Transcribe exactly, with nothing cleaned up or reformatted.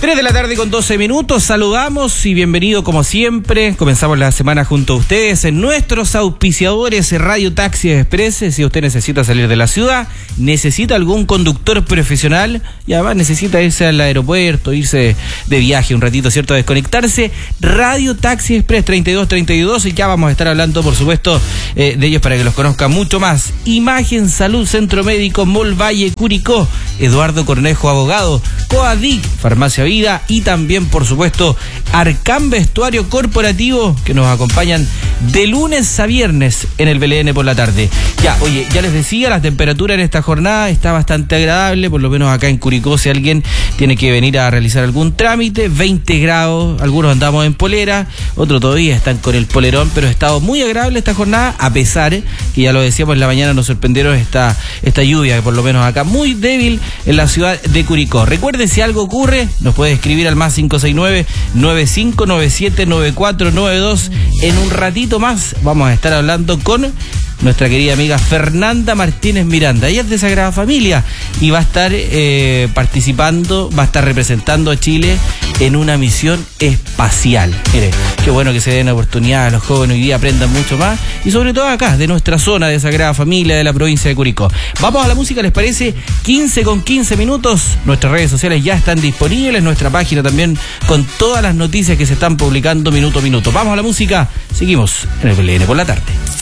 tres de la tarde con doce minutos, saludamos y bienvenido como siempre. Comenzamos la semana junto a ustedes en nuestros auspiciadores Radio Taxi Express. Si usted necesita salir de la ciudad, necesita algún conductor profesional y además necesita irse al aeropuerto, irse de viaje un ratito, ¿cierto? A desconectarse, Radio Taxi Express treinta y dos treinta y dos, y ya vamos a estar hablando, por supuesto, eh, de ellos para que los conozca mucho más. Imagen Salud Centro Médico Mall Valle Curicó, Eduardo Cornejo Abogado, Coadic Farmacia Vida y también, por supuesto, Arcán Vestuario Corporativo, que nos acompañan de lunes a viernes en el B L N por la tarde. Ya, oye, ya les decía, la temperatura en esta jornada está bastante agradable, por lo menos acá en Curicó, si alguien tiene que venir a realizar algún trámite, veinte grados, algunos andamos en polera, otros todavía están con el polerón, pero ha estado muy agradable esta jornada, a pesar que ya lo decíamos en la mañana, nos sorprendieron esta, esta lluvia, que por lo menos acá muy débil en la ciudad de Curicó. Recuerde, si algo ocurre, nos puede escribir al más cinco seis nueve, nueve cinco nueve siete, nueve cuatro nueve dos. En un ratito más vamos a estar hablando con nuestra querida amiga Fernanda Martínez Miranda. Ella es de Sagrada Familia y va a estar eh, participando, va a estar representando a Chile en una misión espacial. Mire, qué bueno que se den oportunidad a los jóvenes hoy día, aprendan mucho más, y sobre todo acá, de nuestra zona de Sagrada Familia, de la provincia de Curicó. Vamos a la música, ¿les parece? quince con quince minutos. Nuestras redes sociales ya están disponibles, nuestra página también, con todas las noticias que se están publicando minuto a minuto. Vamos a la música, seguimos en el B L N por la tarde.